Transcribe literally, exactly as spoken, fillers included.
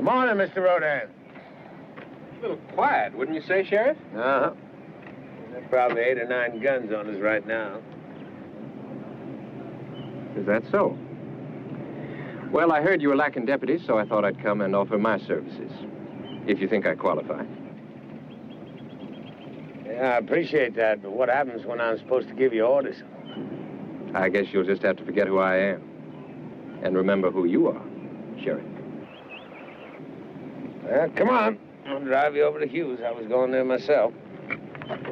Good morning, Mister Rodan. A little quiet, wouldn't you say, Sheriff? Uh-huh. There's probably eight or nine guns on us right now. Is that so? Well, I heard you were lacking deputies, so I thought I'd come and offer my services, if you think I qualify. Yeah, I appreciate that, but what happens when I'm supposed to give you orders? I guess you'll just have to forget who I am. And remember who you are, Sheriff. Well, come on. I'll drive you over to Hughes. I was going there myself.